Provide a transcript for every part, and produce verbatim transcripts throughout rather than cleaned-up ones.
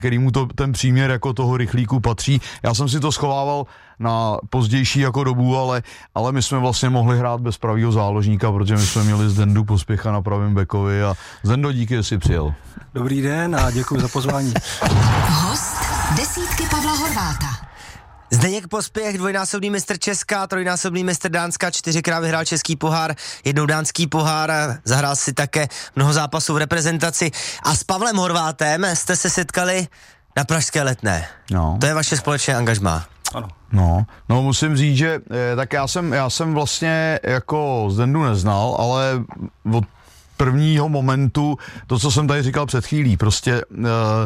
kterýmu to, ten příměr jako toho rychlíku patří. Já jsem si to schovával na pozdější jako dobu, ale, ale my jsme vlastně mohli hrát bez pravýho záložníka, protože my jsme měli Zdendu Pospěcha na pravém bekovi a Zdendo, díky, že jsi přijel. Dobrý den a děkuji za pozvání. Host desítky Pavla Horváta. Zdeněk Pospěch, dvojnásobný mistr Česka, trojnásobný mistr Dánska, čtyřikrát vyhrál český pohár, jednou dánský pohár, zahrál si také mnoho zápasů v reprezentaci a s Pavlem Horvátem jste se setkali na pražské Letné. No. To je vaše společné angažmá. Ano. No, no musím říct, že tak já jsem, já jsem vlastně jako Zdendu neznal, ale od prvního momentu, to, co jsem tady říkal před chvílí, prostě uh,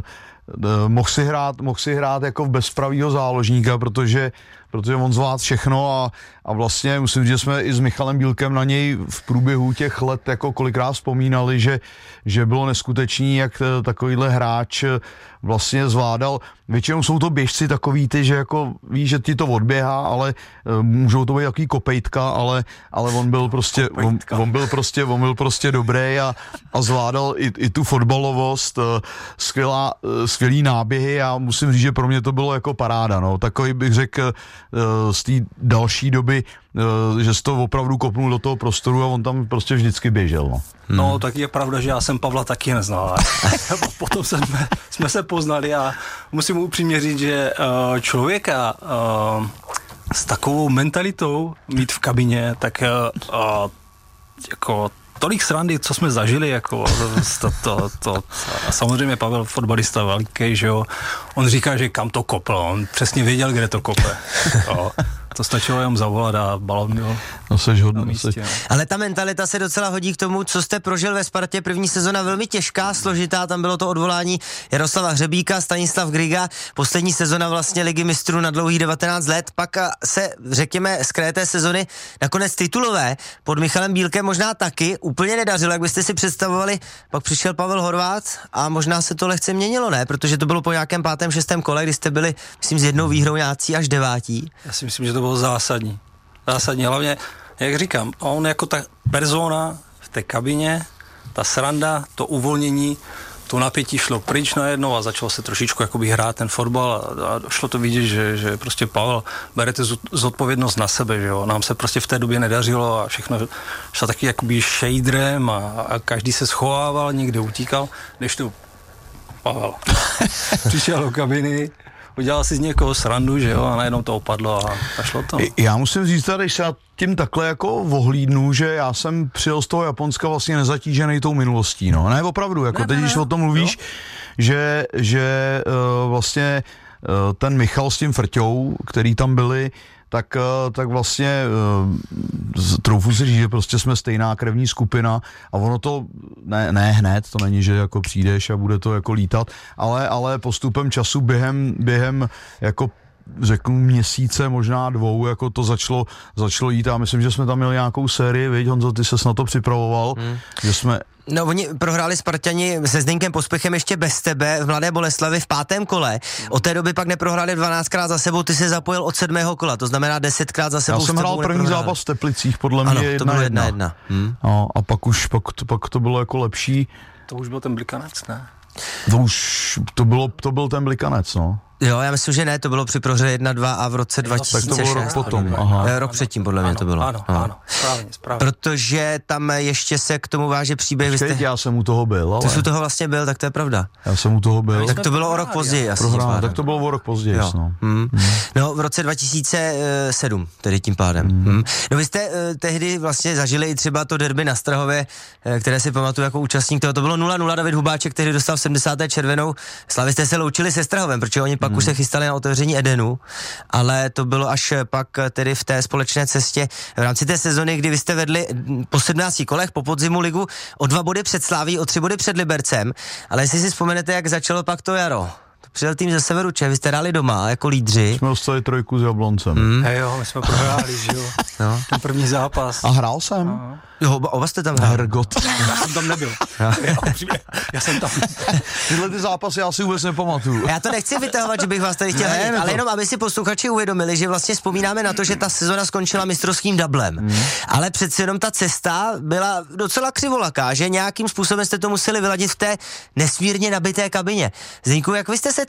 mohl si hrát, mohl si hrát jako bez pravýho záložníka, protože, protože on zvládl všechno a, a vlastně musím říct, že jsme i s Michalem Bílkem na něj v průběhu těch let jako kolikrát vzpomínali, že, že bylo neskutečný, jak takovýhle hráč vlastně zvládal. Většinou jsou to běžci takový ty, že jako víš, že ti to odběhá, ale uh, můžou to být takový kopejtka, ale, ale on byl prostě, on, on byl prostě, on byl prostě dobrý a, a zvládal i, i tu fotbalovost, uh, skvělá, uh, skvělý náběhy a musím říct, že pro mě to bylo jako paráda, no. Takový bych řekl uh, z té další doby, uh, že jsi to opravdu kopnul do toho prostoru a on tam prostě vždycky běžel, no. Hmm. No, tak je pravda, že já jsem Pavla taky neznal. Potom jsme, jsme se poznali a musím upřímně říct, že uh, člověka uh, s takovou mentalitou mít v kabině, tak uh, uh, jako tolik srandy, co jsme zažili, jako to, to, to, a samozřejmě Pavel, fotbalista veliký, že jo, on říká, že kam to kopl, on přesně věděl, kde to kope. Jo. To stačilo jenom zavolat a balon měl no, seš hodný, na místě. No. Ale ta mentalita se docela hodí k tomu, co jste prožil ve Spartě. První sezona velmi těžká, složitá, tam bylo to odvolání Jaroslava Hřebíka, Stanislav Griga, poslední sezona vlastně Ligy mistrů na dlouhých devatenáct let, pak se, řekněme, z kraje té sezony nakonec titulové pod Michalem Bílkem možná taky úplně nedařilo, jak byste si představovali, pak přišel Pavel Horvát a možná se to lehce měnilo, ne? Protože to bylo po nějakém pátém, šestém kole, kdy jste byli, myslím, s jednou výhrou nějací až devátí. Já si myslím, že to bylo zásadní. Zásadní, hlavně, jak říkám, on jako ta persona v té kabině, ta sranda, to uvolnění, to napětí šlo pryč najednou a začalo se trošičku jakoby hrát ten fotbal a, a šlo to vidět, že, že prostě Pavel berete zodpovědnost na sebe, že jo. Nám se prostě v té době nedařilo a všechno šlo taky jakoby šejdrem a, a každý se schovával, někde utíkal, než tu Pavel přišel do kabiny, udělal si z někoho srandu, že jo, a najednou to opadlo a, a šlo to. Já musím říct, když se tím takhle jako vohlídnu, že já jsem přijel z toho Japonska vlastně nezatížený tou minulostí, no. Ne, opravdu, jako ne, teď, ne, když o tom mluvíš, jo? že, že uh, vlastně uh, ten Michal s tím Frťou, který tam byli, tak, tak vlastně uh, troufu si říct, že prostě jsme stejná krevní skupina a ono to, ne, ne hned, to není, že jako přijdeš a bude to jako lítat, ale, ale postupem času během, během jako řeknu měsíce, možná dvou, jako to začalo, začalo jít a myslím, že jsme tam měli nějakou sérii, viď, Honzo, ty ses na to připravoval, hmm. že jsme... No, oni prohráli Spartani se Zdeňkem Pospěchem ještě bez tebe v Mladé Boleslavi v pátém kole. Od té doby pak neprohráli dvanáctkrát za sebou, ty se zapojil od sedmého kola, to znamená desetkrát za sebou. Já jsem hrál první neprohrál. zápas v Teplicích, podle mě ano, jedna, to bylo jedna, jedna. jedna. Hmm. No, a pak už, pak, pak to bylo jako lepší. To už byl ten Blikanec, ne? To už, to bylo, to byl ten Blikanec, no. Jo, já myslím, že ne, to bylo při prohře jedna dva a v roce dva tisíce šest. Tak to bylo rok potom, aha. Rok předtím, podle mě ano, to bylo. Ano, ano, ano, správně, správně. Protože tam ještě se k tomu váže příběh. Počkej, jste... já jsem u toho byl, ale... Ty jsi u toho vlastně byl, tak to je pravda. Já jsem u toho byl. Tak to bylo o rok později asi. Prohrál, tak to bylo o rok později, no. Hmm. Hmm. No, v roce dva tisíce sedm, tedy tím pádem. Hmm. Hmm. No vy jste uh, tehdy vlastně zažili i třeba to derby na Strahově, uh, které si pamatuju jako účastník toho. To bylo nula nula, David Hubáček, který dostal v sedmdesáté červenou. Slavisté se loučili se Strahovem, protože oni pak hmm. už se chystali na otevření Edenu, ale to bylo až pak tedy v té společné cestě v rámci té sezony, kdy vy jste vedli po sedmnácti kolech po podzimu ligu o dva body před Slaví, o tři body před Libercem, ale jestli si vzpomenete, jak začalo pak to jaro. Přijel tým ze severu Čech, vy jste hráli doma jako lídři. Jsme dostali trojku s Jabloncem. Hmm. Hej jo, my jsme prohráli, že jo. No. Ten první zápas. A hrál jsem. Aha. Jo, oba, oba jste tam hráli. Hergot. Já jsem tam nebyl. Já, já jsem tam. Tyhle ty zápasy já si vůbec nepamatuju. Já to nechci vytahovat, že bych vás tady chtěl hranit, ale jenom aby si posluchači uvědomili, že vlastně vzpomínáme na to, že ta sezona skončila mistrovským dublem. Hmm. Ale přece jenom ta cesta byla docela křivolaká, že nějakým způsobem jste to museli vyladit v té nesmírně nabité kabině. Zdeňku, jak vy jste se